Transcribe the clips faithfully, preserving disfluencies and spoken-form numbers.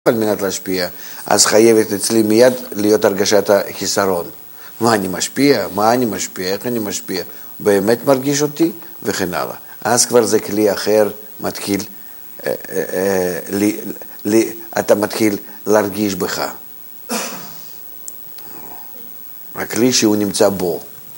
על מנת להשפיע, אז חייבת אצלי מיד להיות הרגשת החיסרון. מה אני משפיע? מה אני משפיע? איך אני משפיע? באמת מרגיש אותי? וכן הלאה. אז כבר זה כלי אחר מתחיל, אה, אה, לי, לי, אתה מתחיל להרגיש בך. הכלי שהוא נמצא בו.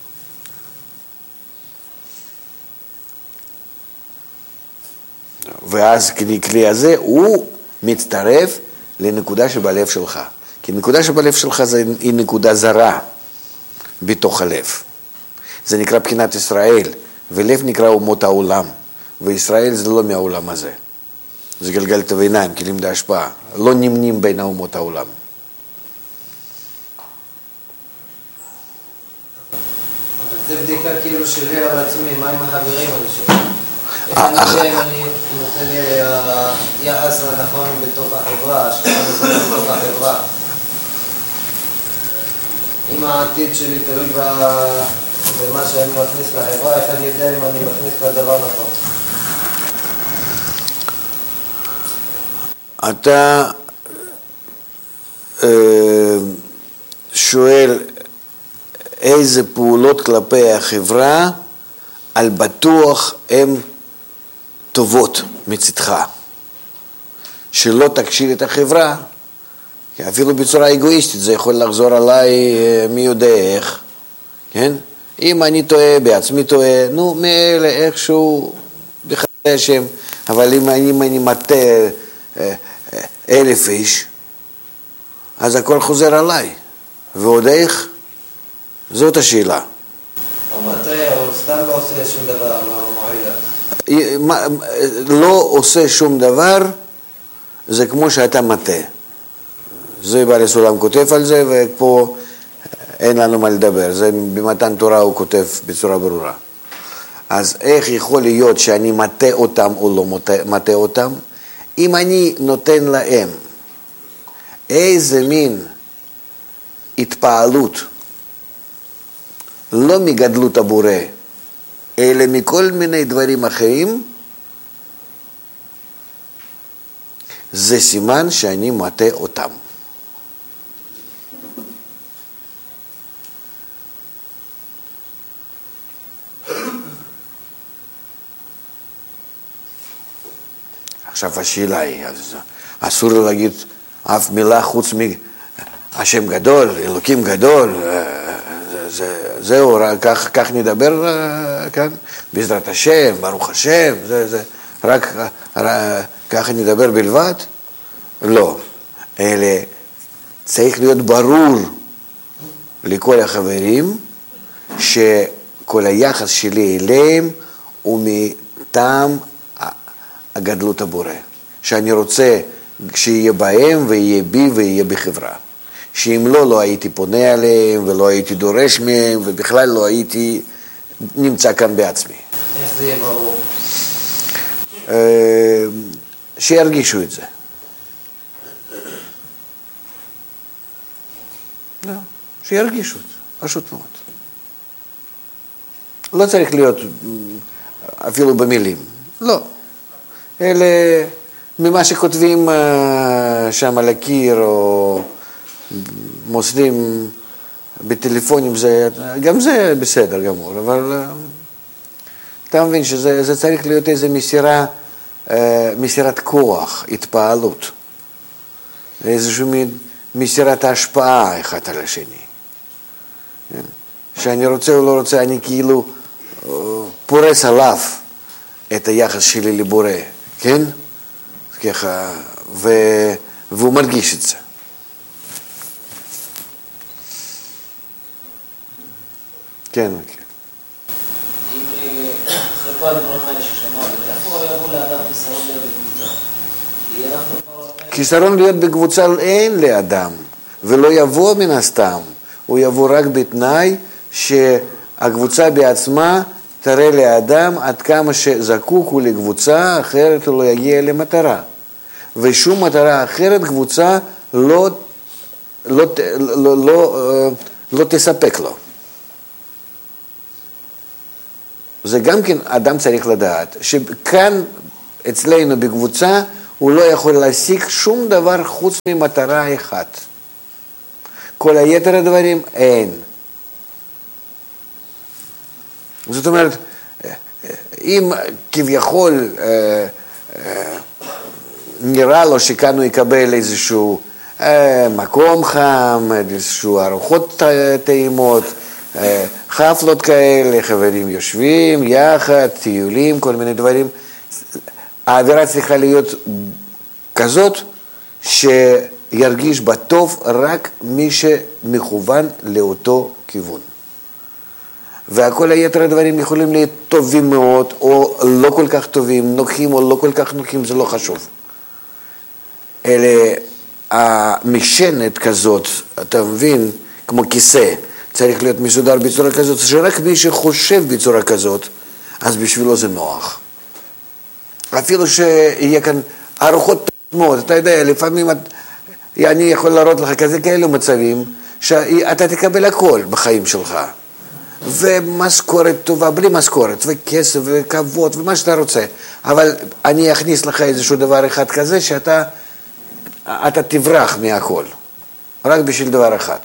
ואז כלי, כלי הזה הוא מצטרף לנקודה שבלב שלך. כי נקודה שבלב שלך זה, היא נקודה זרה בתוך הלב. זה נקרא בחינת ישראל, ולב נקרא אומות העולם. וישראל זה לא מהעולם הזה. זה גלגלת ועיניים, כלים להשפעה. לא נמנים בין האומות העולם. אבל זה בדיקה כאילו שלי על עצמי, מה עם החברים אני שואל? איך אני יודע אם אני נותן לי היחס הנכון בתוך החברה, השקעה נכונה בתוך החברה? אם העתיד שלי תלוי במה שאני מכניס לחברה, איך אני יודע אם אני מכניס לדבר נכון? אתה שואל איזה פעולות כלפי החברה על בטוח הן טובות מצדך, שלא תקשיל את החברה, כי אפילו בצורה אגואיסטית זה יכול לחזור עליי מי יודע איך, כן? אם אני טועה, בעצמי טועה, נו, מאלה איכשהו בחסדי השם, אבל אם אני, אם אני מטה אה, אה, אלף איש, אז הכל חוזר עליי, ועוד איך? זאת השאלה. או מטה, או סתם לא עושה שום דבר, לא מועילה. לא עושה שום דבר, זה כמו שאתה מטה. זה בעל הסולם כותב על זה, ופה אין לנו מה לדבר. זה במתן תורה הוא כותב בצורה ברורה. אז איך יכול להיות שאני מטה אותם או לא מטה אותם? אם אני נותן להם איזה מין התפעלות, לא מגדלות הבורא, אלא מכל מיני דברים אחרים, זה סימן שאני מטה אותם. עכשיו השאלה היא, אסור להגיד אף מילה חוץ מהשם גדול, אלוקים גדול, זה, זהו, כך, כך נדבר כאן, בעזרת השם, ברוך השם, זה, זה, רק, רק ככה נדבר בלבד? לא, אלא צריך להיות ברור לכל החברים שכל היחס שלי אליהם הוא מטעם הגדלות הבורא, שאני רוצה שיהיה בהם ויהיה בי ויהיה בחברה. שאם לא, לא הייתי פונה עליהם ולא הייתי דורש מהם ובכלל לא הייתי נמצא כאן בעצמי. איך זה יהיה ברור? שירגישו את זה. לא, שירגישו את זה, פשוט מאוד. לא צריך להיות אפילו במילים, לא. אלה ממה שכותבים שם על הקיר או מוסדים בטלפונים, זה, גם זה בסדר גמור, אבל אתה מבין שזה זה צריך להיות איזו מסירה, מסירת כוח, התפעלות, איזושהי מסירת ההשפעה אחד על השני. שאני רוצה או לא רוצה, אני כאילו פורס עליו את היחס שלי לבורא, כן? ככה, ו... והוא מרגיש את זה. כן, כן. אם אחרי כל הדברים האלה ששמענו, איפה יבוא לאדם חיסרון להיות בקבוצה? חיסרון להיות בקבוצה אין לאדם, ולא יבוא מן הסתם. הוא יבוא רק בתנאי שהקבוצה בעצמה תראה לאדם עד כמה שזקוק הוא לקבוצה, אחרת הוא לא יגיע למטרה. ושום מטרה אחרת קבוצה לא, לא, לא, לא, לא תספק לו. זה גם כן אדם צריך לדעת, שכאן אצלנו בקבוצה הוא לא יכול להשיג שום דבר חוץ ממטרה אחת. כל היתר הדברים אין. זאת אומרת, אם כביכול אה, אה, נראה לו שכאן הוא יקבל איזשהו אה, מקום חם, איזשהו ארוחות טעימות, אה, חפלות כאלה, חברים יושבים יחד, טיולים, כל מיני דברים, האווירה צריכה להיות כזאת שירגיש בטוב רק מי שמכוון לאותו כיוון. וכל היתר הדברים יכולים להיות טובים מאוד, או לא כל כך טובים, נוחים או לא כל כך נוחים, זה לא חשוב. אלה, המשענת כזאת, אתה מבין, כמו כיסא, צריך להיות מסודר בצורה כזאת, שרק מי שחושב בצורה כזאת, אז בשבילו זה נוח. אפילו שיהיה כאן ארוחות מאוד, אתה יודע, לפעמים אני יכול להראות לך כזה כאלו מצבים, שאתה תקבל הכל בחיים שלך. ומשכורת טובה, בלי משכורת, וכסף, וכבוד, ומה שאתה רוצה. אבל אני אכניס לך איזשהו דבר אחד כזה, שאתה אתה תברח מהכל. רק בשביל דבר אחד.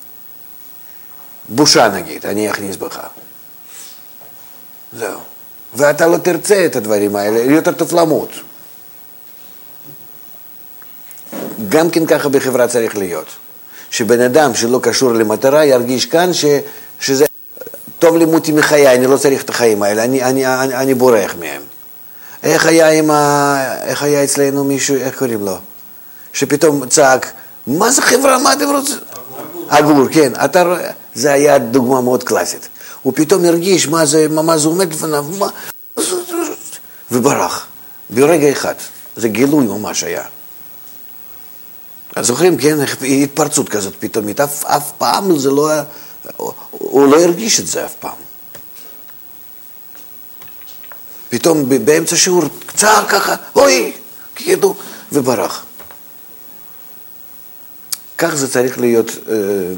בושה נגיד, אני אכניס בך. זהו. ואתה לא תרצה את הדברים האלה, יותר טוב למות. גם כן ככה בחברה צריך להיות. שבן אדם שלא קשור למטרה ירגיש כאן ש, שזה טוב לימותי מחיי, אני לא צריך את החיים האלה, אני, אני, אני, אני בורח מהם. איך היה, עם ה... איך היה אצלנו מישהו, איך קוראים לו? שפתאום צעק, מה זה חברה, מה אתם רוצים? אגור, כן. אתה... זה היה דוגמה מאוד קלאסית. הוא פתאום הרגיש מה זה, מה זה עומד לפניו, מה... וברח. ברגע אחד. זה גילוי ממש היה. אז זוכרים, כן, התפרצות כזאת פתאומית. אף, אף פעם זה לא... הוא לא הרגיש את זה אף פעם. פתאום באמצע שיעור קצר ככה, אוי, כאילו, וברח. כך זה צריך להיות אה,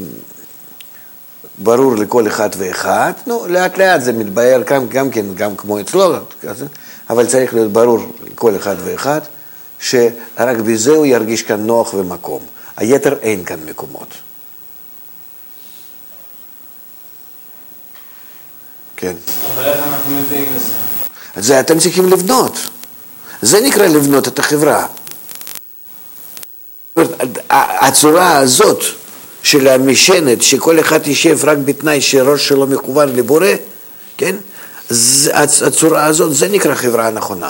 ברור לכל אחד ואחד. נו, לאט לאט זה מתבהר גם, גם כן, גם כמו אצלו, אבל צריך להיות ברור לכל אחד ואחד, שרק בזה הוא ירגיש כאן נוח ומקום. היתר אין כאן מקומות. כן. אבל איך אנחנו מביאים לזה? זה אתם צריכים לבנות. זה נקרא לבנות את החברה. הצורה הזאת של המשענת, שכל אחד יישב רק בתנאי שראש שלו מכוון לבורא, כן? הצורה הזאת, זה נקרא חברה הנכונה.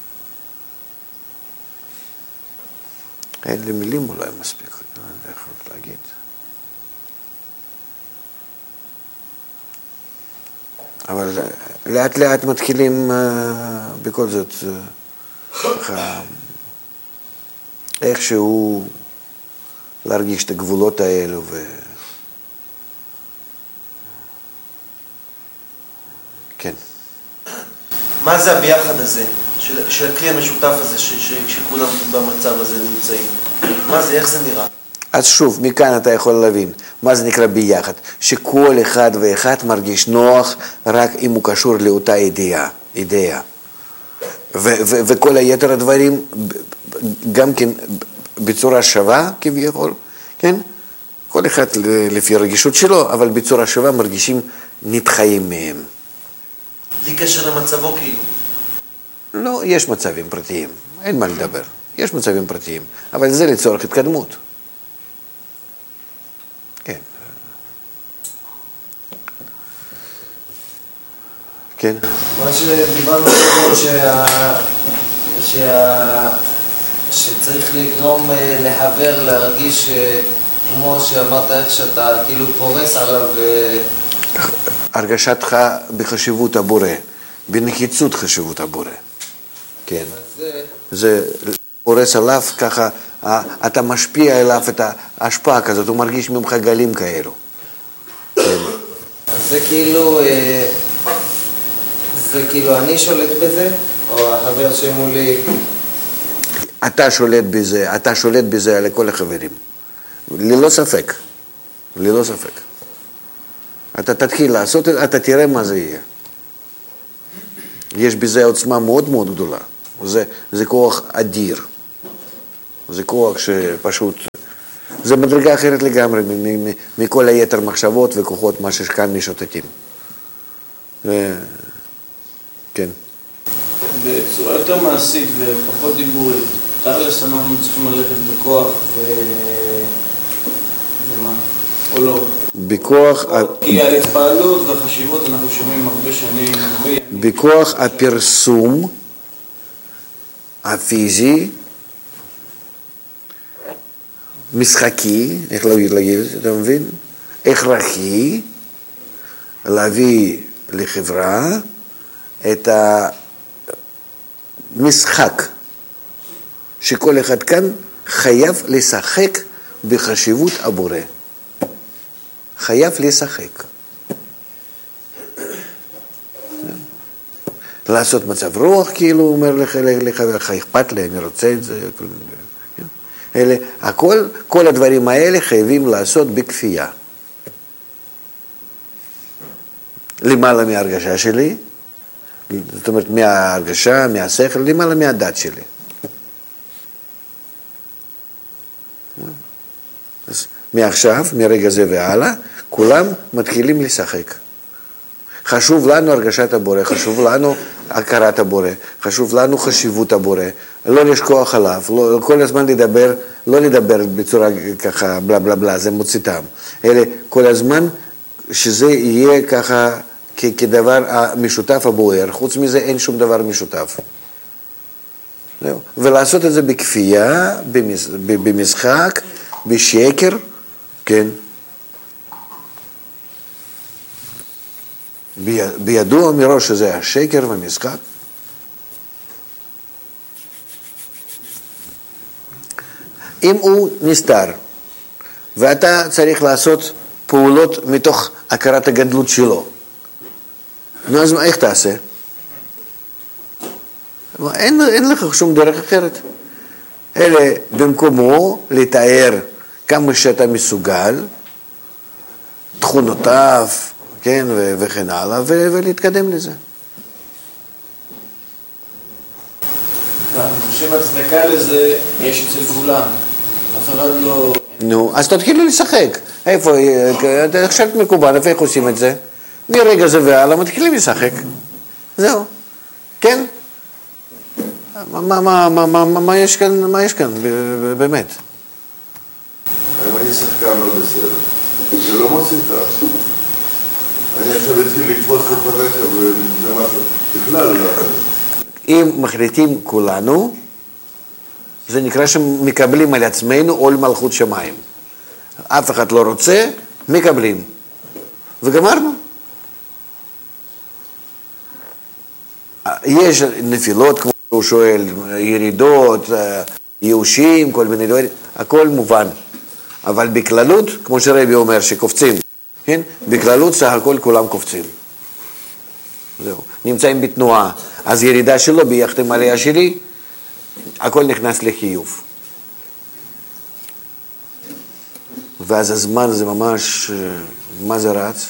אין לי מילים אולי מספיק, אני לא יכול להגיד. אבל לאט לאט מתחילים בכל זאת ככה איכשהו להרגיש את הגבולות האלו ו... כן. מה זה הביחד הזה, של, של הכלי המשותף הזה, ש, ש, שכולם במצב הזה נמצאים? מה זה, איך זה נראה? אז שוב, מכאן אתה יכול להבין, מה זה נקרא ביחד? שכל אחד ואחד מרגיש נוח רק אם הוא קשור לאותה אידאה, אידאה. ו- ו- וכל היתר הדברים גם כן בצורה שווה כביכול, כן? כל אחד לפי הרגישות שלו, אבל בצורה שווה מרגישים נתחיים מהם. בלי קשר למצבו כאילו? לא, יש מצבים פרטיים, אין מה לדבר. יש מצבים פרטיים, אבל זה לצורך התקדמות. כן. כן. מה שדיברנו קודם, שה... שה... שצריך לגרום לחבר, להרגיש כמו שאמרת איך שאתה כאילו פורס עליו. הרגשתך בחשיבות הבורא, בנחיצות חשיבות הבורא. כן. זה... זה פורס עליו ככה, אתה משפיע אליו את ההשפעה כזאת, הוא מרגיש ממך גלים כאלו. כן. אז זה כאילו, זה כאילו אני שולט בזה, או החבר שמולי? אתה שולט בזה, אתה שולט בזה על כל החברים. ללא ספק. ללא ספק. אתה תתחיל לעשות, אתה תראה מה זה יהיה. יש בזה עוצמה מאוד מאוד גדולה. זה, זה כוח אדיר. זה כוח שפשוט, זה מדרגה אחרת לגמרי מכל היתר מחשבות וכוחות מה שכאן משוטטים. ו... כן. בצורה יותר מעשית ופחות דיבורית, תכלס אנחנו צריכים ללכת בכוח ו... ומה? או לא? בכוח... כי ההתפעלות והחשיבות אנחנו שומעים הרבה שנים, הרבה ימים. בכוח הפרסום הפיזי, משחקי, איך להגיד את זה, אתה מבין? הכרחי, להביא לחברה את המשחק שכל אחד כאן חייב לשחק בחשיבות הבורא. חייב לשחק. לעשות מצב רוח, כאילו הוא אומר לחברך, אכפת לי, אני רוצה את זה. אלה, הכל, כל הדברים האלה חייבים לעשות בכפייה. למעלה מההרגשה שלי, זאת אומרת מההרגשה, מהשכל, למעלה מהדת שלי. אז מעכשיו, מרגע זה והלאה, כולם מתחילים לשחק. חשוב לנו הרגשת הבורא, חשוב לנו הכרת הבורא, חשוב לנו חשיבות הבורא, לא לשכוח עליו, לא, כל הזמן לדבר, לא לדבר בצורה ככה בלה בלה בלה, זה מוציא טעם, אלא כל הזמן שזה יהיה ככה כ- כדבר המשותף הבוער, חוץ מזה אין שום דבר משותף. זהו. ולעשות את זה בכפייה, במש, במשחק, בשקר, כן. בידוע מראש שזה השקר והמשחק. אם הוא נסתר, ואתה צריך לעשות פעולות מתוך הכרת הגדלות שלו, אז איך תעשה? אין, אין לך שום דרך אחרת. אלא במקומו לתאר כמה שאתה מסוגל, תכונותיו, כן, ו- וכן הלאה, ו- ולהתקדם לזה. אני חושב הצדקה לזה יש אצל כולם. אף אחד לא... נו, אז תתחילו לשחק. איפה, עכשיו מקובל, איפה איך עושים את זה? מרגע זה והלאה מתחילים לשחק. זהו. כן? מה, מה, מה, מה, מה, מה יש כאן, מה יש כאן, באמת? אם אני שחקן לא בסדר, זה לא מוציא טעם. אני עכשיו התחיל לקפוץ לפניך וזה משהו, בכלל לא. אם מחליטים כולנו, זה נקרא שמקבלים על עצמנו עול מלכות שמיים. אף אחד לא רוצה, מקבלים. וגמרנו. יש נפילות, כמו שהוא שואל, ירידות, ייאושים, כל מיני דברים, הכל מובן. אבל בכללות, כמו שרבי אומר, שקופצים, כן? בכללות סך הכל כולם קופצים. זהו. נמצאים בתנועה. אז ירידה שלו ביחד עם עלייה שלי, הכל נכנס לחיוב. ואז הזמן זה ממש, מה זה רץ?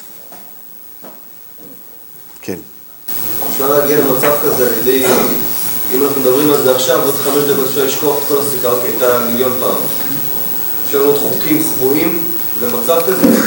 כן. אפשר להגיע למצב כזה על ידי, אם אנחנו מדברים על זה עכשיו, עוד חמש דקות אפשר לשכוח את כל הסיכה, אוקיי, הייתה מיליון פעם. אפשר לראות חוקים קבועים למצב כזה?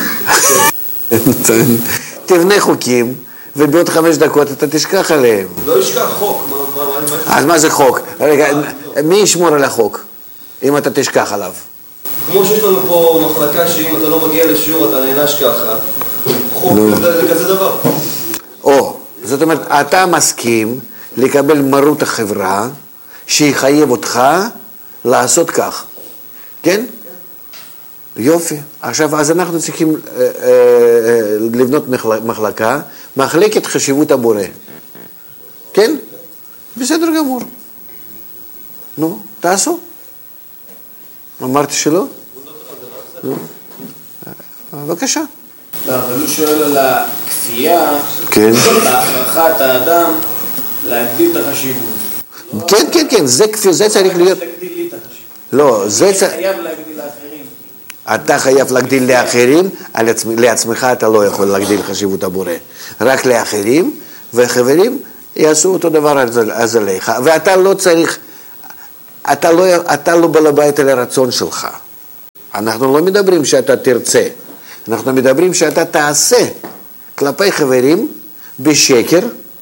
תבנה חוקים, ובעוד חמש דקות אתה תשכח עליהם. לא ישכח חוק, מה... אז מה זה חוק? רגע, מי ישמור על החוק, אם אתה תשכח עליו? כמו שיש לנו פה מחלקה שאם אתה לא מגיע לשיעור אתה נענש ככה, חוק זה כזה דבר. או, זאת אומרת, אתה מסכים לקבל מרות החברה שיחייב אותך לעשות כך, כן? יופי. עכשיו, אז אנחנו צריכים אה, אה, לבנות מחלקה, מחלקת חשיבות הבורא. כן? בסדר גמור. נו, תעשו. אמרתי שלא? נו. בבקשה. לא, אבל הוא שואל על הכפייה, כן. להכרחת האדם להגדיל את החשיבות. כן, כן, כן, זה כפי, זה צריך להיות... להגדיל לי את החשיבות. לא, זה צריך... חייב להגדיל לאחרים. אתה חייב להגדיל לאחרים, לעצמך אתה לא יכול להגדיל חשיבות הבורא. רק לאחרים, והחברים יעשו אותו דבר אז עליך. ואתה לא צריך אתה לא, אתה לא בעל הבית על הרצון שלך. אנחנו לא מדברים שאתה תרצה, אנחנו מדברים שאתה תעשה כלפי חברים בשקר,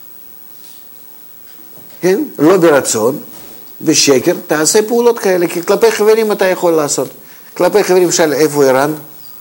כן? לא ברצון, בשקר, תעשה פעולות כאלה, כי כלפי חברים אתה יכול לעשות. כלפי חברים שאל איפה איראן?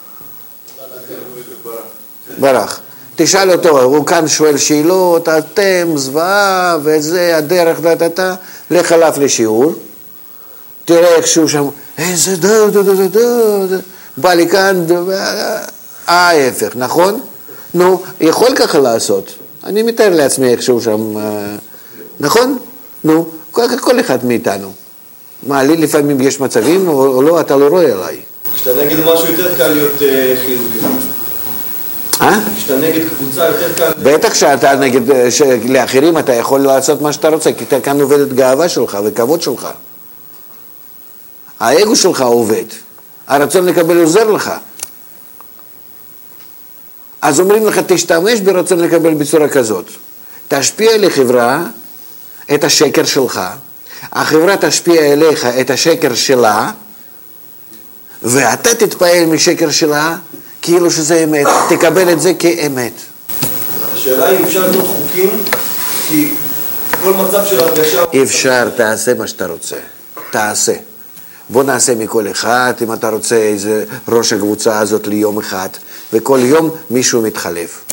ברח. תשאל אותו, הוא כאן שואל שאלות, אתם, זוועה, וזה, הדרך, דתתה, לך עליו לשיעור, תראה איכשהו שם, איזה דה, דה, דה, דה, דה, בא לי כאן, ההפך, נכון? נו, יכול ככה לעשות. אני מתאר לעצמי איכשהו שם, נכון? נו, כל אחד מאיתנו. מה, לי לפעמים יש מצבים, או לא, אתה לא רואה עליי. כשאתה נגד משהו יותר קל להיות חיובי. אה? כשאתה נגד קבוצה יותר קל... בטח שאתה נגד, לאחרים אתה יכול לעשות מה שאתה רוצה, כי כאן עובדת גאווה שלך וכבוד שלך. האגו שלך עובד, הרצון לקבל עוזר לך. אז אומרים לך, תשתמש ברצון לקבל בצורה כזאת. תשפיע לחברה את השקר שלך, החברה תשפיע אליך את השקר שלה, ואתה תתפעל משקר שלה, כאילו שזה אמת, תקבל את זה כאמת. השאלה היא אם אפשר לבנות חוקים, כי כל מצב של הרגשה... אפשר, תעשה מה שאתה רוצה, תעשה. בוא נעשה מכל אחד, אם אתה רוצה איזה ראש הקבוצה הזאת ליום אחד, וכל יום מישהו מתחלף.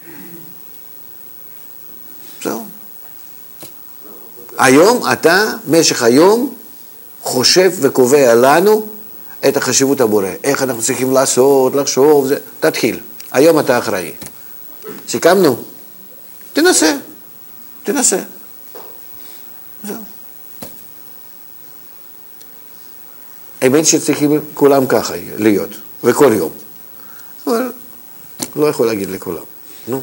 זהו. היום אתה, משך היום, חושב וקובע לנו את החשיבות הבורא. איך אנחנו צריכים לעשות, לחשוב, זה... תתחיל. היום אתה אחראי. סיכמנו? תנסה. תנסה. זהו. האמת שצריכים כולם ככה להיות, וכל יום. אבל לא יכול להגיד לכולם. נו.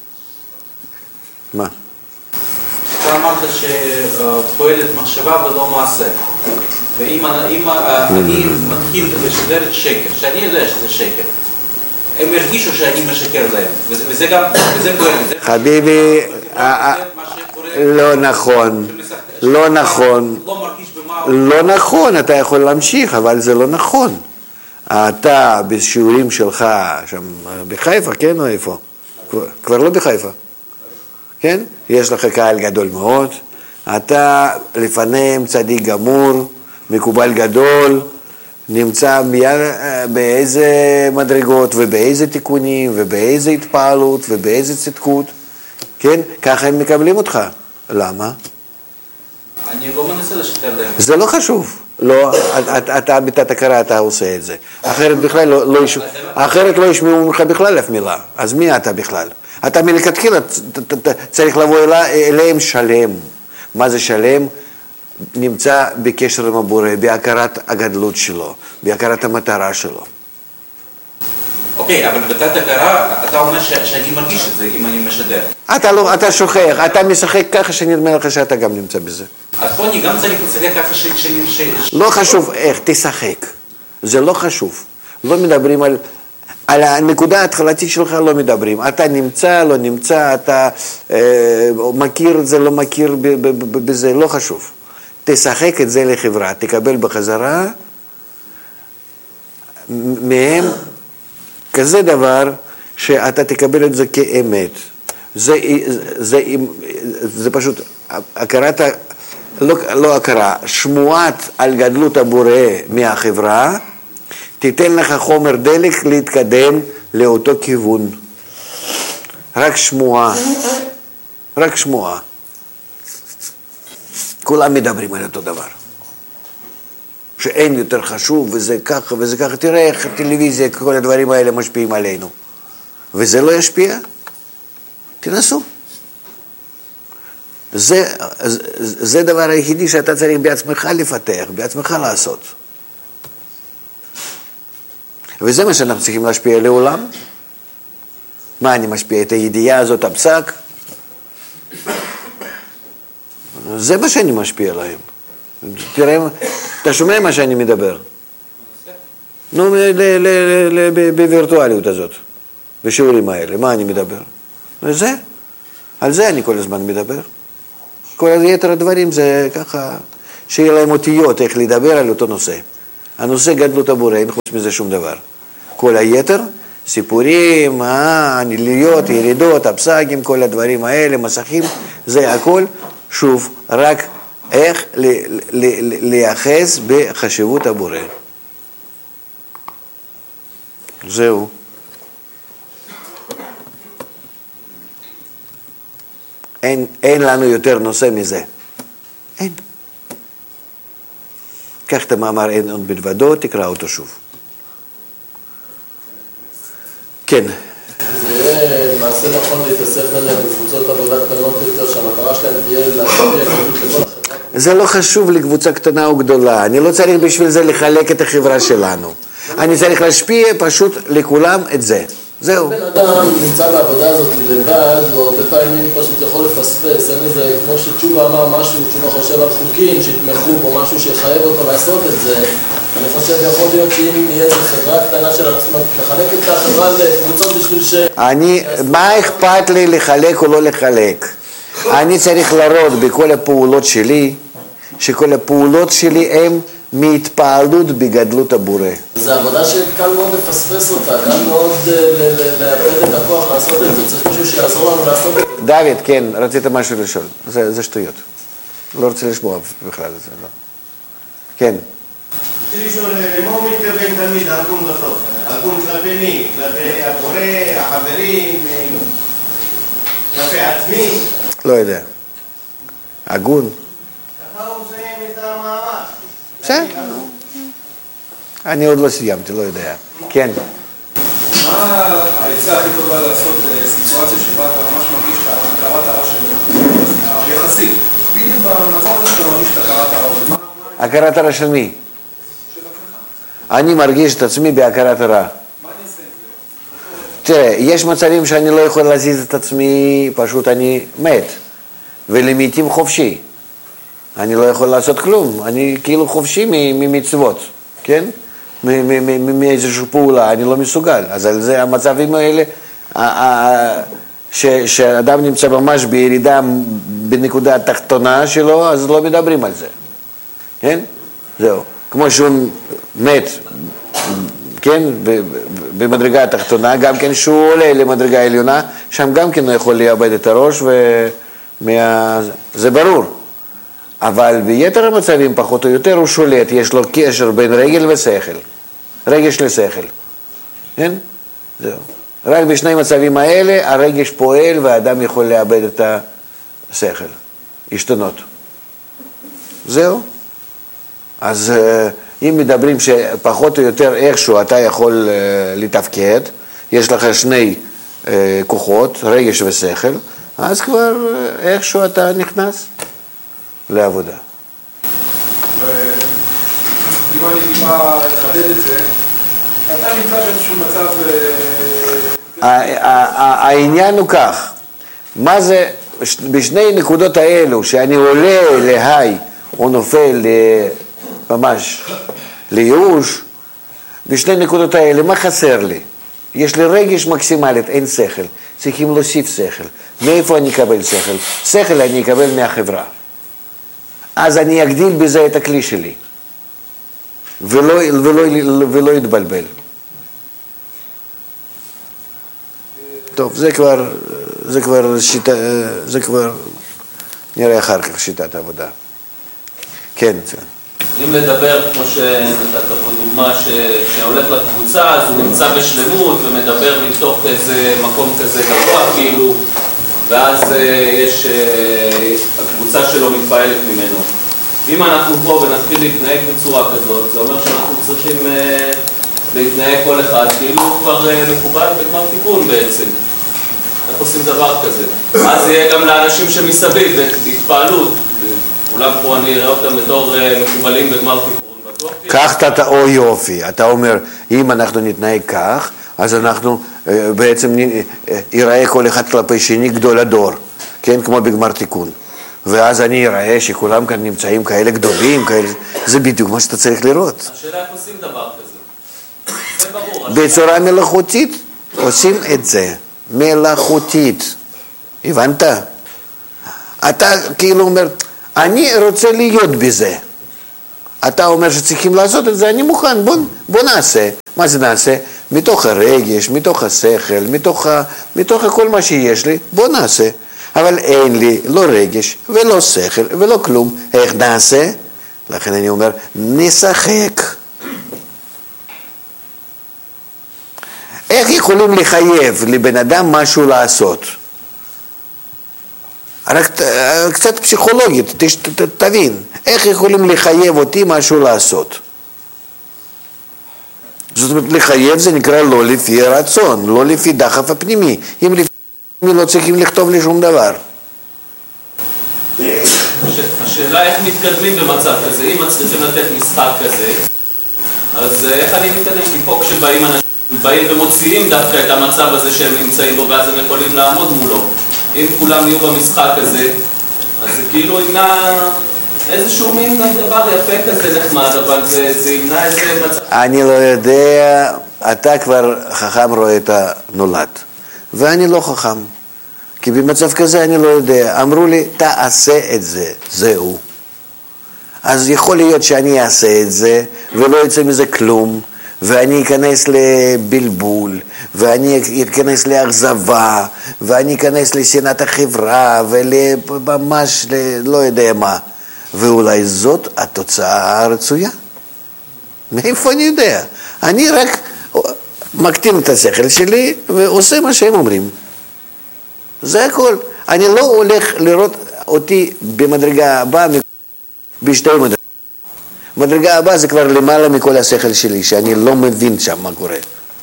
מה? אתה אמרת שפועלת מחשבה ולא מעשה. ואם אני מתחיל לשדר את שקר, שאני יודע שזה שקר, הם הרגישו שאני משקר להם, וזה גם, וזה פועל. חביבי, לא נכון, לא נכון, לא נכון, אתה יכול להמשיך, אבל זה לא נכון. אתה בשיעורים שלך, שם בחיפה, כן או איפה? כבר לא בחיפה, כן? יש לך קהל גדול מאוד, אתה לפניהם צדיק גמור, מקובל גדול, נמצא באיזה מדרגות ובאיזה תיקונים ובאיזה התפעלות ובאיזה צדקות, כן? ככה הם מקבלים אותך. למה? אני לא מנסה לשקר להם. זה לא חשוב. לא, אתה בתת הכרה אתה עושה את זה. אחרת בכלל לא, לא ישמעו, אחרת לא ישמעו ממך בכלל אף מילה. אז מי אתה בכלל? אתה מלכתחילה צריך לבוא אליהם שלם. מה זה שלם? נמצא בקשר עם הבורא, בהכרת הגדלות שלו, בהכרת המטרה שלו. אוקיי, אבל בתת הכרה, אתה אומר שאני מרגיש את זה אם אני משדר. אתה לא, אתה שוכח, אתה משחק ככה שנדמה לך שאתה גם נמצא בזה. אז פה אני גם צריך לשחק ככה ש... לא חשוב איך, תשחק. זה לא חשוב. לא מדברים על... על הנקודה ההתחלתית שלך לא מדברים. אתה נמצא, לא נמצא, אתה אה, מכיר את זה, לא מכיר בזה, לא חשוב. תשחק את זה לחברה, תקבל בחזרה מהם כזה דבר שאתה תקבל את זה כאמת. זה, זה, זה, זה פשוט הכרת, לא, לא הכרה, שמועת על גדלות הבורא מהחברה, תיתן לך חומר דלק להתקדם לאותו כיוון. רק שמועה, רק שמועה. כולם מדברים על אותו דבר. שאין יותר חשוב, וזה ככה, וזה ככה. תראה איך הטלוויזיה, כל הדברים האלה משפיעים עלינו. וזה לא ישפיע? תנסו. זה, זה דבר היחידי שאתה צריך בעצמך לפתח, בעצמך לעשות. וזה מה שאנחנו צריכים להשפיע לעולם. מה אני משפיע? את הידיעה הזאת, הפסק? זה מה שאני משפיע עליהם. תראה, אתה שומע מה שאני מדבר? נו, בווירטואליות הזאת, בשיעורים האלה, מה אני מדבר? זה, על זה אני כל הזמן מדבר. כל היתר הדברים זה ככה, שיהיה להם אותיות, איך לדבר על אותו נושא. הנושא גדלות הבורא, אין חוץ מזה שום דבר. כל היתר, סיפורים, הניליות, ירידות, הפסקים, כל הדברים האלה, מסכים, זה הכל, שוב, רק איך לייחס בחשיבות הבורא. זהו. אין, אין לנו יותר נושא מזה. אין. קח את המאמר אין עוד בלבדו, תקרא אותו שוב. כן. זה יהיה מעשה נכון להתאסף עליהם בקבוצות עבודה קטנות יותר, שהמטרה שלהם תהיה להשפיע לכל החברה? זה לא חשוב לקבוצה קטנה או גדולה. אני לא צריך בשביל זה לחלק את החברה שלנו. אני צריך להשפיע פשוט לכולם את זה. זהו. בן אדם נמצא בעבודה הזאת לבד, והרבה פעמים פשוט יכול לפספס, אין איזה, כמו שתשובה אמר משהו, תשובה חושב על חוקים שיתמכו בו, משהו שיחייב אותו לעשות את זה. אני חושב יכול להיות שאם יהיה איזו חברה קטנה של עצמת, לחלק את החברה לקבוצות בשביל ש... אני, מה אכפת לי לחלק או לא לחלק? אני צריך לראות בכל הפעולות שלי, שכל הפעולות שלי הן מהתפעלות בגדלות הבורא. זו עבודה שקל מאוד לפספס אותה, קל מאוד לאבד את הכוח לעשות את זה, צריך מישהו שיעזור לנו לעשות את זה. דוד, כן, רצית משהו לשאול, זה, זה שטויות. לא רוצה לשמוע בכלל, זה לא. כן. רציתי לשאול, למה הוא מתכוון תמיד הגון בסוף? הגון כלפי מי? כלפי הבורא, החברים, כלפי עצמי? לא יודע. הגון. ככה הוא מסיים את המאמר. בסדר. אני עוד לא סיימתי, לא יודע. כן. מה העצה הכי טובה לעשות בסיטואציה שבה אתה ממש מרגיש את הכרת הרע שלו? יחסית. בדיוק במצב הזה שאתה מרגיש את הכרת הרע. הכרת הרע של מי? של עצמך. אני מרגיש את עצמי בהכרת הרע. מה אני אעשה את זה? תראה, יש מצבים שאני לא יכול להזיז את עצמי, פשוט אני מת. ולעיתים חופשי. אני לא יכול לעשות כלום, אני כאילו חופשי ממצוות, כן? מאיזושהי פעולה, אני לא מסוגל. אז על זה המצבים האלה, שאדם נמצא ממש בירידה בנקודה התחתונה שלו, אז לא מדברים על זה, כן? זהו. כמו שהוא מת, כן? במדרגה התחתונה, גם כן שהוא עולה למדרגה העליונה, שם גם כן הוא יכול לאבד את הראש, וזה ברור. אבל ביתר המצבים פחות או יותר הוא שולט, יש לו קשר בין רגל ושכל, רגש לשכל, כן? זהו. רק בשני מצבים האלה הרגש פועל והאדם יכול לאבד את השכל, השתנות. זהו. אז אם מדברים שפחות או יותר איכשהו אתה יכול לתפקד, יש לך שני כוחות, רגש ושכל, אז כבר איכשהו אתה נכנס לעבודה. אם אני טיפה אחדד את זה, אתה נמצא באיזשהו מצב... העניין הוא כך, מה זה, בשני נקודות האלו, שאני עולה להי, או נופל ממש לייאוש, בשני נקודות האלה, מה חסר לי? יש לי רגש מקסימלית, אין שכל, צריכים להוסיף שכל. מאיפה אני אקבל שכל? שכל אני אקבל מהחברה. אז אני אגדיל בזה את הכלי שלי, ולא, ולא, ולא יתבלבל. טוב, זה כבר, זה כבר שיטה, זה כבר נראה אחר כך שיטת העבודה. כן. אם לדבר, כמו שנתת פה דוגמה, שהולך לקבוצה, אז הוא נמצא בשלמות ומדבר מתוך איזה מקום כזה גבוה, כאילו, ואז יש, הקבוצה שלו מתפעלת ממנו. אם אנחנו פה ונתחיל להתנהג בצורה כזאת, זה אומר שאנחנו צריכים להתנהג כל אחד, כאילו הוא כבר מקובל בגמר תיקון בעצם. איך עושים דבר כזה? אז יהיה גם לאנשים שמסביב, התפעלות. אולי פה אני אראה אותם בתור מקובלים בגמר תיקון. כך אתה, או יופי, אתה אומר, אם אנחנו נתנהג כך, אז אנחנו בעצם ייראה כל אחד כלפי שני גדול הדור, כן, כמו בגמר תיקון. ואז אני אראה שכולם כאן נמצאים כאלה גדולים, כאלה, זה בדיוק מה שאתה צריך לראות. השאלה איך עושים דבר כזה? זה ברור. בצורה מלאכותית עושים את זה, מלאכותית. הבנת? אתה כאילו אומר, אני רוצה להיות בזה, אתה אומר שצריכים לעשות את זה, אני מוכן, בוא, בוא נעשה. מה זה נעשה? מתוך הרגש, מתוך השכל, מתוך, ה, מתוך כל מה שיש לי, בוא נעשה. אבל אין לי לא רגש ולא שכל ולא כלום. איך נעשה? לכן אני אומר, נשחק. איך יכולים לחייב לבן אדם משהו לעשות? רק קצת פסיכולוגית, ת, ת, תבין, איך יכולים לחייב אותי משהו לעשות? זאת אומרת, לחייב זה נקרא לא לפי רצון, לא לפי דחף הפנימי. אם לפי הפנימי לא צריכים לכתוב לי שום דבר. השאלה איך מתקדמים במצב כזה, אם מצליחים לתת משחק כזה, אז איך אני מתקדם? כי פה כשבאים אנשים, באים ומוציאים דווקא את המצב הזה שהם נמצאים בו, ואז הם יכולים לעמוד מולו. אם כולם יהיו במשחק הזה, אז זה כאילו ימנע איזשהו מין דבר יפה כזה נחמד, אבל זה, זה ימנע איזה מצב. אני לא יודע, אתה כבר חכם רואה את הנולד, ואני לא חכם. כי במצב כזה אני לא יודע, אמרו לי, תעשה את זה, זהו. אז יכול להיות שאני אעשה את זה, ולא יצא מזה כלום, ואני אכנס לבלבול, ואני אכנס לאכזבה, ואני אכנס לשנאת החברה, וממש לא יודע מה. ואולי זאת התוצאה הרצויה. מאיפה אני יודע? אני רק מקטין את השכל שלי, ועושה מה שהם אומרים. זה הכל. אני לא הולך לראות אותי במדרגה הבאה בשתי מדרגות. מדרגה הבאה זה כבר למעלה מכל השכל שלי, שאני לא מבין שם מה קורה.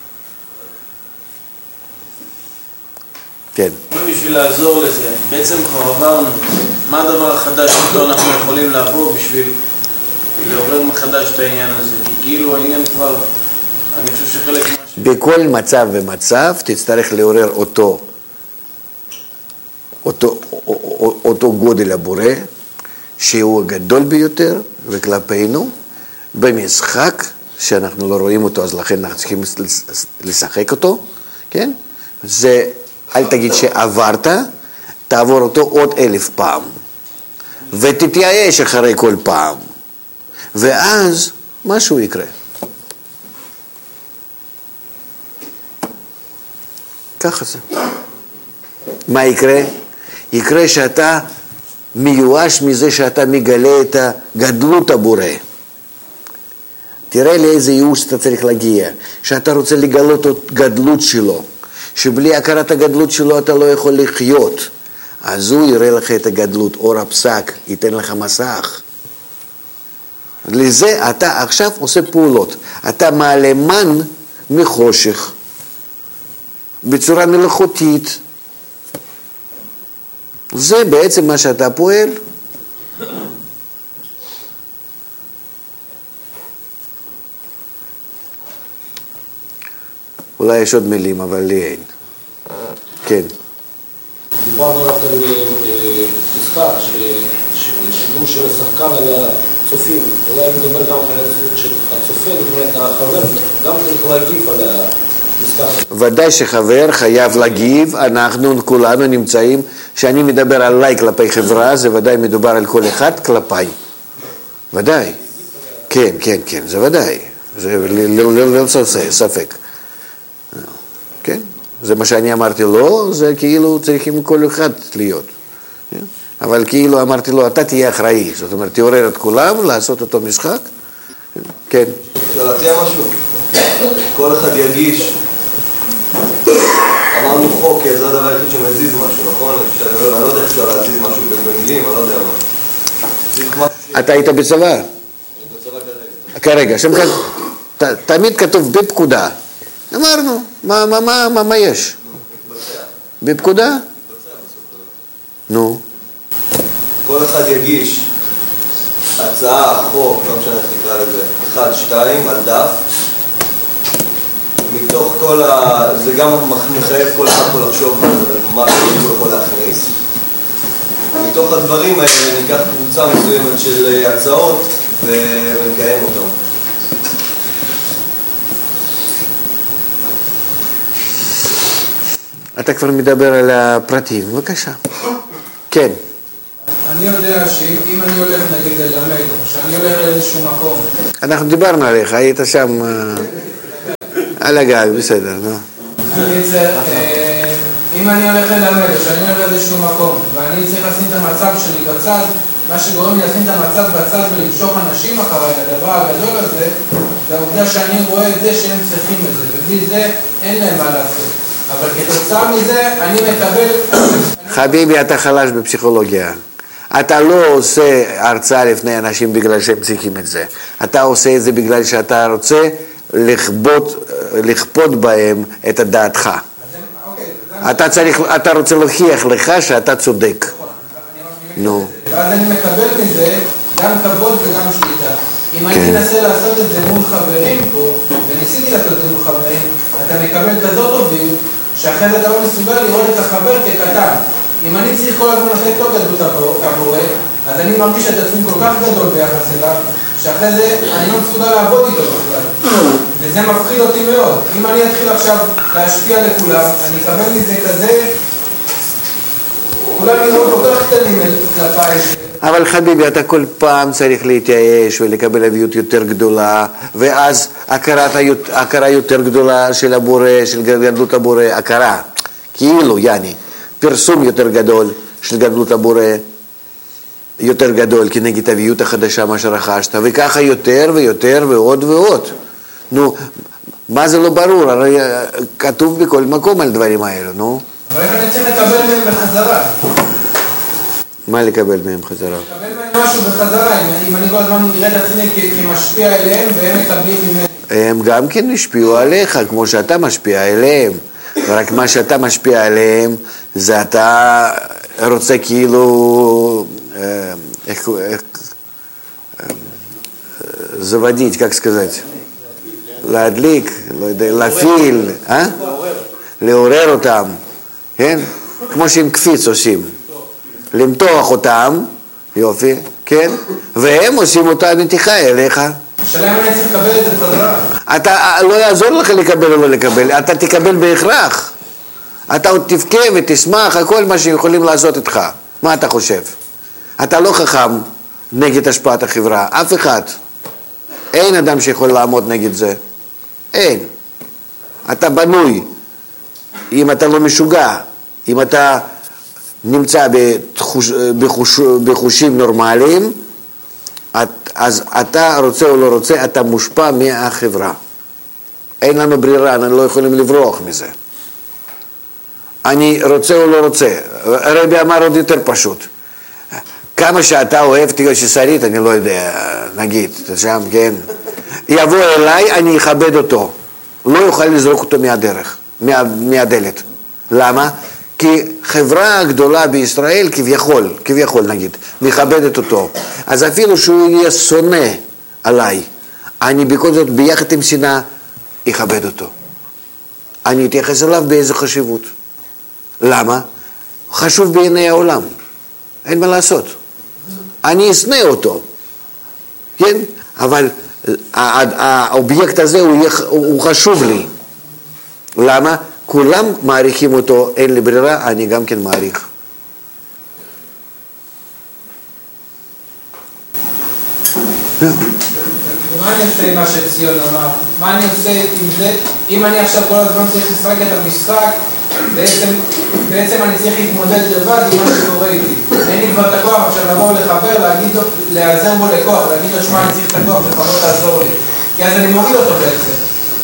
כן. בשביל לעזור לזה, בעצם כבר עברנו. מה הדבר החדש שאותו אנחנו יכולים לעבור בשביל לעורר מחדש את העניין הזה? כי כאילו העניין כבר, אני חושב שחלק מה ש... בכל מצב ומצב תצטרך לעורר אותו. אותו, אותו גודל הבורא, שהוא הגדול ביותר, וכלפינו, במשחק, שאנחנו לא רואים אותו, אז לכן אנחנו צריכים לשחק אותו, כן? זה, אל תגיד שעברת, תעבור אותו עוד אלף פעם, ותתייאש אחרי כל פעם, ואז משהו יקרה. ככה זה. מה יקרה? יקרה שאתה מיואש מזה שאתה מגלה את הגדלות הבורא. תראה לאיזה ייאוש אתה צריך להגיע, שאתה רוצה לגלות את הגדלות שלו, שבלי הכרת הגדלות שלו אתה לא יכול לחיות. אז הוא יראה לך את הגדלות, אור הפסק, ייתן לך מסך. לזה אתה עכשיו עושה פעולות. אתה מעלה מן מחושך, בצורה מלאכותית. זה בעצם מה שאתה פועל. אולי יש עוד מילים, אבל לי אין. כן. דיברנו רק על משחק, שידור של השחקן על הצופים. אולי נדבר גם על הצופה, זאת אומרת, החבר גם צריך להגיב על המשחק. ודאי שחבר חייב להגיב, אנחנו כולנו נמצאים, שאני מדבר עליי כלפי חברה, זה ודאי מדובר על כל אחד כלפיי. ודאי. כן, כן, כן, זה ודאי. זה לא ספק. כן? זה מה שאני אמרתי לו, זה כאילו צריכים כל אחד להיות. אבל כאילו אמרתי לו, אתה תהיה אחראי. זאת אומרת, תעורר את כולם, לעשות אותו משחק. כן. אפשר להציע משהו? כל אחד יגיש. אמרנו חוק, זה הדבר היחיד שמזיז משהו, נכון? אני לא יודע איך אפשר להזיז משהו במילים, אני לא יודע מה. אתה היית בצבא? בצבא כרגע. כרגע, שם כאן, תמיד כתוב בפקודה. אמרנו, מה, מה, מה, מה, מה יש? בפקודה? נו. כל אחד יגיש הצעה, חוק, לא משנה איך תקרא לזה, אחד, שתיים, על דף. מתוך כל ה... זה גם מחייב כל אחד פה לחשוב על מה שהוא יכול להכניס. מתוך הדברים האלה ניקח קבוצה מסוימת של הצעות ונקיים אותם. אתה כבר מדבר על הפרטים, בבקשה. כן. אני יודע שאם אני הולך נגיד ללמד, או שאני הולך לאיזשהו מקום. אנחנו דיברנו עליך, היית שם על הגג, בסדר, נו. אם אני הולך ללמד, או שאני הולך לאיזשהו מקום, ואני צריך לשים את המצב שלי בצד, מה שגורם לי לשים את המצב בצד ולמשוך אנשים אחריי, הדבר הגדול הזה, זה העובדה שאני רואה את זה שהם צריכים את זה, ובלי זה אין להם מה לעשות. אבל כתוצאה מזה, אני מקבל... חביבי, אתה חלש בפסיכולוגיה. אתה לא עושה הרצאה לפני אנשים בגלל שהם צריכים את זה. אתה עושה את זה בגלל שאתה רוצה לכפות, לכפות בהם את דעתך. אתה צריך, אתה רוצה להוכיח לך שאתה צודק. נו. ואז אני מקבל מזה גם כבוד וגם שליטה. אם הייתי מנסה לעשות את זה מול חברים פה, וניסיתי לעשות את זה מול חברים, אתה מקבל כזאת טוביות, שאחרי זה אתה לא מסוגל לראות את החבר כקטן. אם אני צריך כל הזמן לתת לו גדלות הבורא, אז אני מרגיש את עצמי כל כך גדול ביחס אליו, שאחרי זה אני לא מסוגל לעבוד איתו בכלל. וזה מפחיד אותי מאוד. אם אני אתחיל עכשיו להשפיע לכולם, אני אקבל מזה כזה, כולם יראו כל כך קטנים כלפיי. אבל חביבי, אתה כל פעם צריך להתייאש ולקבל אביות יותר גדולה, ואז הכרת, הכרה יותר גדולה של הבורא, של גדלות הבורא, הכרה, כאילו, יעני, פרסום יותר גדול של גדלות הבורא, יותר גדול כנגד אביות החדשה מה שרכשת, וככה יותר ויותר ועוד ועוד. נו, מה זה לא ברור? הרי כתוב בכל מקום על דברים האלו, נו. אבל אני צריך לקבל מהם בחזרה. מה לקבל מהם חזרה? לקבל מהם משהו בחזרה, אם אני כל הזמן נראה את עצמי כמשפיע אליהם והם מקבלים ממני. הם גם כן השפיעו עליך, כמו שאתה משפיע אליהם. ורק מה שאתה משפיע עליהם, זה אתה רוצה כאילו, איך, איך, заводить, как сказать, להדליק, לא יודע, להפעיל, אה? לעורר אותם, כן? כמו שהם קפיץ עושים. למתוח אותם, יופי, כן? והם עושים אותה מתיחה אליך. השאלה אם אני צריך לקבל את זה בחזרה. אתה, לא יעזור לך לקבל או לא לקבל, אתה תקבל בהכרח. אתה עוד תבכה ותשמח, הכל מה שיכולים לעשות איתך. מה אתה חושב? אתה לא חכם נגד השפעת החברה, אף אחד. אין אדם שיכול לעמוד נגד זה. אין. אתה בנוי. אם אתה לא משוגע, אם אתה נמצא בתחוש, בחוש, בחושים נורמליים, אז אתה רוצה או לא רוצה, אתה מושפע מהחברה. אין לנו ברירה, אנחנו לא יכולים לברוח מזה. אני רוצה או לא רוצה. הרבי אמר עוד יותר פשוט. כמה שאתה אוהב תיגושי שרית, אני לא יודע, נגיד, שם, כן. יבוא אליי, אני אכבד אותו. לא יוכל לזרוק אותו מהדרך, מה, מהדלת. למה? כי חברה גדולה בישראל כביכול, כביכול נגיד, מכבדת אותו. אז אפילו שהוא יהיה שונא עליי, אני בכל זאת ביחד עם שנאה אכבד אותו. אני אתייחס אליו באיזו חשיבות. למה? חשוב בעיני העולם. אין מה לעשות. אני אשנא אותו. כן? אבל האובייקט הזה הוא, הוא חשוב לי. למה? כולם מעריכים אותו, אין לי ברירה, אני גם כן מעריך. מה אני עושה עם מה שציון אמר? מה אני עושה עם זה? אם אני עכשיו כל הזמן צריך לשחק את המשחק, בעצם, בעצם אני צריך להתמודד לבד עם מה שקורה איתי. אין לי כבר את הכוח עכשיו לבוא לחבר, להגיד, להיעזר בו לכוח, להגיד לו שמה אני צריך את הכוח שלך, לא תעזור לי. כי אז אני מוריד אותו בעצם.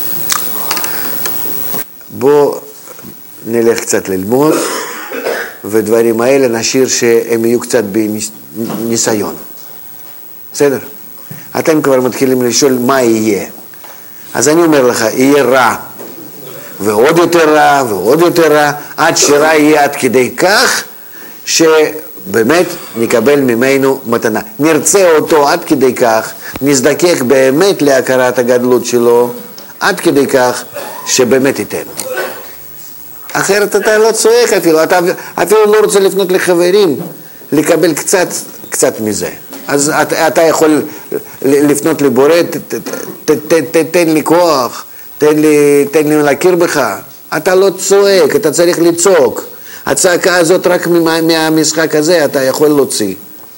בוא נלך קצת ללמוד, ודברים האלה נשאיר שהם יהיו קצת בניסיון. בסדר? אתם כבר מתחילים לשאול מה יהיה. אז אני אומר לך, יהיה רע, ועוד יותר רע, ועוד יותר רע, עד שרע יהיה עד כדי כך, שבאמת נקבל ממנו מתנה. נרצה אותו עד כדי כך, נזדקק באמת להכרת הגדלות שלו, עד כדי כך שבאמת ייתן. אחרת אתה לא צועק אפילו, אתה אפילו לא רוצה לפנות לחברים, לקבל קצת, קצת מזה. אז אתה, אתה יכול לפנות לבורא, תן לי כוח, תן לי, תן לי להכיר בך. אתה לא צועק, אתה צריך לצעוק. הצעקה הזאת רק מה, מהמשחק הזה אתה יכול להוציא.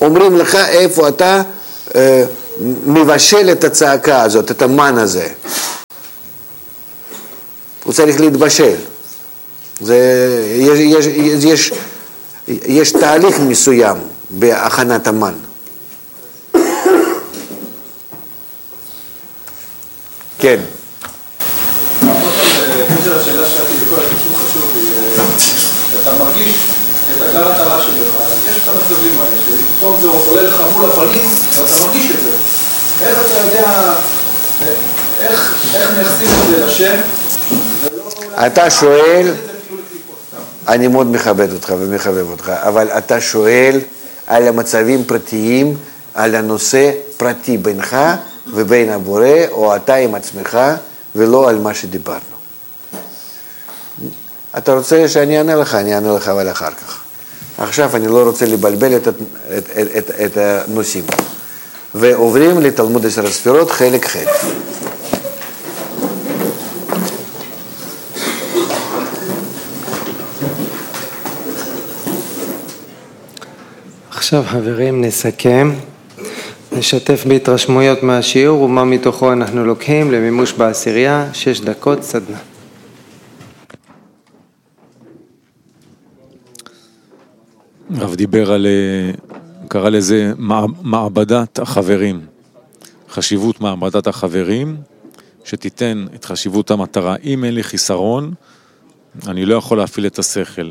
אומרים לך איפה אתה אה, מבשל את הצעקה הזאת, את המן הזה. הוא צריך להתבשל. זה, יש, יש, יש, יש תהליך מסוים בהכנת המן. כן. בקשר לשאלה שאלתי לכל הכישור חשוב לי, אתה מרגיש את הכרת הרע שלך, יש את המצבים האלה, שפתאום זה עולה לך מול הפנים, ואתה מרגיש את זה. איך אתה יודע, איך מייחסים את זה לשם? אתה שואל, אני מאוד מכבד אותך ומחבב אותך, אבל אתה שואל על המצבים פרטיים, על הנושא פרטי בינך ובין הבורא, או אתה עם עצמך, ולא על מה שדיברנו. אתה רוצה שאני אענה לך, אני אענה לך אבל אחר כך. עכשיו אני לא רוצה לבלבל את, את, את, את, את הנושאים. ועוברים לתלמוד עשר הספירות, חלק ח'. עכשיו חברים נסכם, נשתף בהתרשמויות מהשיעור ומה מתוכו אנחנו לוקחים למימוש בעשירייה, שש דקות סדנה. הרב דיבר על, קרא לזה מעבדת החברים, חשיבות מעבדת החברים, שתיתן את חשיבות המטרה. אם אין לי חיסרון, אני לא יכול להפעיל את השכל.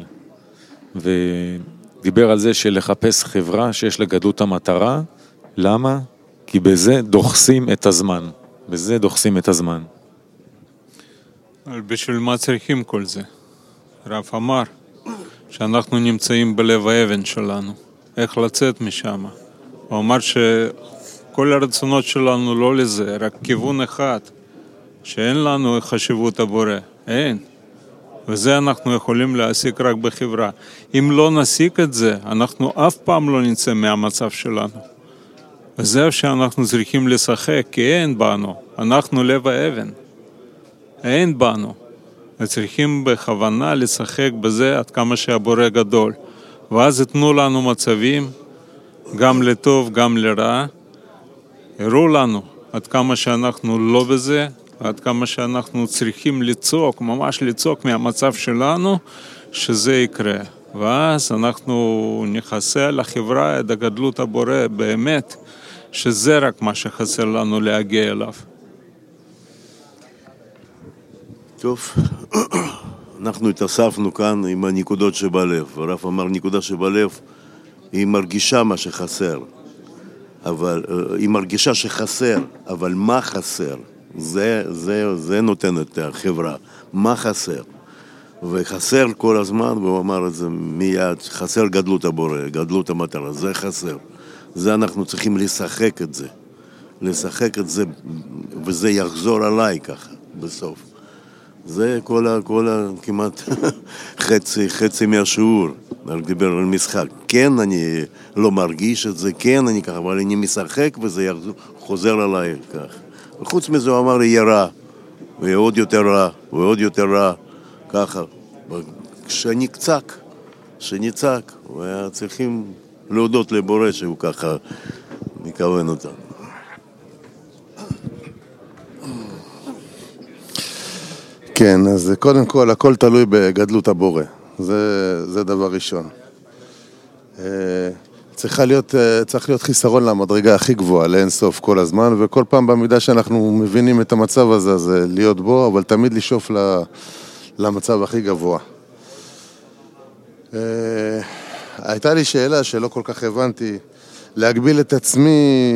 ודיבר על זה שלחפש חברה שיש לגדלות המטרה. למה? כי בזה דוחסים את הזמן. בזה דוחסים את הזמן. אבל בשביל מה צריכים כל זה? רב אמר שאנחנו נמצאים בלב האבן שלנו. איך לצאת משם? הוא אמר שכל הרצונות שלנו לא לזה, רק כיוון אחד, שאין לנו חשיבות הבורא. אין. וזה אנחנו יכולים להשיג רק בחברה. אם לא נשיג את זה, אנחנו אף פעם לא נצא מהמצב שלנו. וזה שאנחנו צריכים לשחק, כי אין בנו. אנחנו לב האבן. אין בנו. וצריכים בכוונה לשחק בזה עד כמה שהבורא גדול. ואז יתנו לנו מצבים, גם לטוב, גם לרע. הראו לנו עד כמה שאנחנו לא בזה, עד כמה שאנחנו צריכים לצעוק, ממש לצעוק מהמצב שלנו, שזה יקרה. ואז אנחנו נכסה לחברה את הגדלות הבורא באמת, שזה רק מה שחסר לנו להגיע אליו. טוב, אנחנו התאספנו כאן עם הנקודות שבלב. הרב אמר נקודה שבלב, היא מרגישה מה שחסר. אבל היא מרגישה שחסר, אבל מה חסר? זה, זה, זה נותן את החברה. מה חסר? וחסר כל הזמן, והוא אמר את זה מיד, חסר גדלות הבורא, גדלות המטרה, זה חסר. זה אנחנו צריכים לשחק את זה. לשחק את זה, וזה יחזור עליי ככה, בסוף. זה כל ה... כל ה... כמעט חצי, חצי מהשיעור. אני דיבר על משחק. כן, אני לא מרגיש את זה, כן, אני ככה, אבל אני משחק וזה יחזור, חוזר עליי כך. וחוץ מזה הוא אמר, יהיה רע, ויהיה עוד יותר רע, ועוד יותר רע, ככה. כשאני קצק, כשאני צעק, והיה צריכים להודות לבורא שהוא ככה מכוון אותנו. כן, אז קודם כל, הכל תלוי בגדלות הבורא. זה, זה דבר ראשון. צריכה להיות, צריך להיות חיסרון למדרגה הכי גבוהה, לאין סוף כל הזמן, וכל פעם במידה שאנחנו מבינים את המצב הזה, זה להיות בו, אבל תמיד לשאוף למצב הכי גבוה. הייתה לי שאלה שלא כל כך הבנתי, להגביל את עצמי,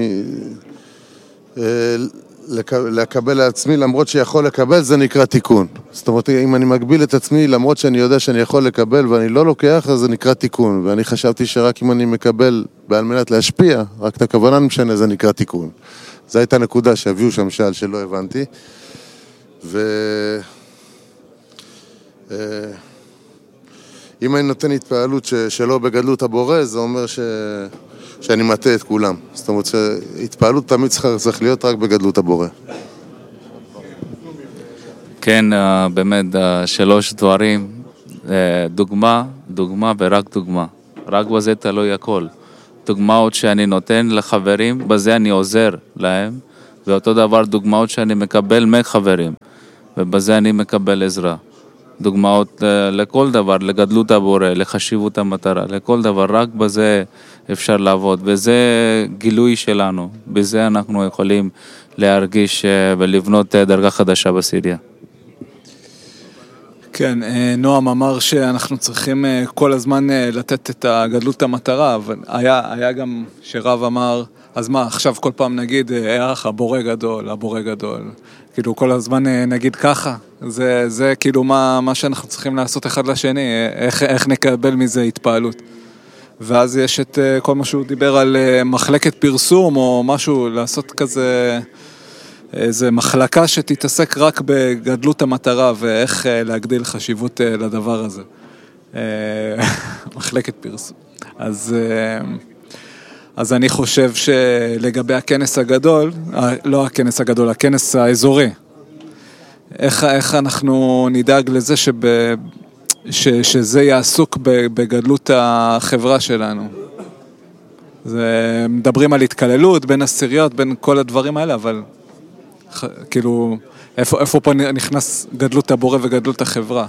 לקבל לעצמי למרות שיכול לקבל, זה נקרא תיקון. זאת אומרת, אם אני מגביל את עצמי למרות שאני יודע שאני יכול לקבל ואני לא לוקח, אז זה נקרא תיקון. ואני חשבתי שרק אם אני מקבל בעל מנת להשפיע, רק את הכוונה משנה, זה נקרא תיקון. זו הייתה נקודה שהביאו שם שאל שלא הבנתי. ו... אם אני נותן התפעלות ש... שלא בגדלות הבורא, זה אומר ש... שאני מטה את כולם. זאת אומרת שהתפעלות תמיד צריך להיות רק בגדלות הבורא. כן, באמת, שלוש דברים, דוגמה, דוגמה ורק דוגמה. רק בזה תלוי הכל. דוגמאות שאני נותן לחברים, בזה אני עוזר להם, ואותו דבר דוגמאות שאני מקבל מחברים, ובזה אני מקבל עזרה. דוגמאות לכל דבר, לגדלות הבורא, לחשיבות המטרה, לכל דבר, רק בזה אפשר לעבוד, וזה גילוי שלנו, בזה אנחנו יכולים להרגיש ולבנות דרגה חדשה בסיריה. כן, נועם אמר שאנחנו צריכים כל הזמן לתת את הגדלות המטרה, אבל היה, היה גם שרב אמר, אז מה, עכשיו כל פעם נגיד, איך הבורא גדול, הבורא גדול, כאילו כל הזמן נגיד ככה, זה, זה כאילו מה, מה שאנחנו צריכים לעשות אחד לשני, איך, איך נקבל מזה התפעלות. ואז יש את כל מה שהוא דיבר על מחלקת פרסום, או משהו, לעשות כזה, איזה מחלקה שתתעסק רק בגדלות המטרה, ואיך להגדיל חשיבות לדבר הזה. מחלקת פרסום. אז... אז אני חושב שלגבי הכנס הגדול, לא הכנס הגדול, הכנס האזורי, איך, איך אנחנו נדאג לזה שב, ש, שזה יעסוק בגדלות החברה שלנו. זה, מדברים על התקללות בין עשיריות, בין כל הדברים האלה, אבל כאילו, איפה, איפה פה נכנס גדלות הבורא וגדלות החברה?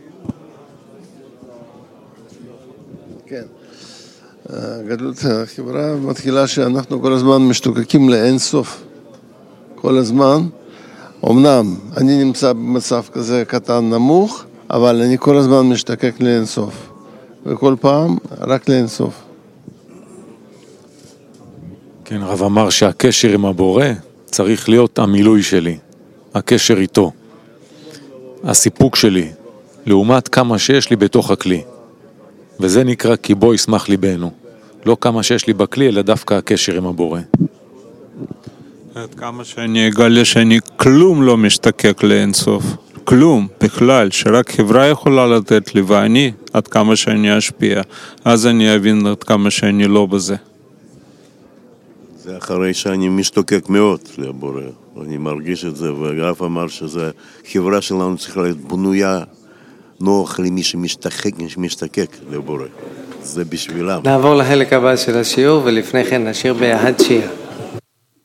כן. גדלות החברה מתחילה שאנחנו כל הזמן משתוקקים לאין סוף. כל הזמן. אמנם אני נמצא במצב כזה קטן נמוך, אבל אני כל הזמן משתוקק לאין סוף. וכל פעם רק לאין סוף. כן, הרב אמר שהקשר עם הבורא צריך להיות המילוי שלי. הקשר איתו. הסיפוק שלי, לעומת כמה שיש לי בתוך הכלי. וזה נקרא כי בו ישמח ליבנו. לא כמה שיש לי בכלי, אלא דווקא הקשר עם הבורא. עד כמה שאני אגלה שאני כלום לא משתקק לאינסוף. כלום, בכלל, שרק חברה יכולה לתת לי, ואני, עד כמה שאני אשפיע. אז אני אבין עד כמה שאני לא בזה. זה אחרי שאני משתוקק מאוד לבורא. אני מרגיש את זה, והרב אמר שזה, חברה שלנו צריכה להיות בנויה נוח למי שמשתקק, משתקק לבורא. זה בשבילם. נעבור לחלק הבא של השיעור, ולפני כן נשאיר ביחד שיר.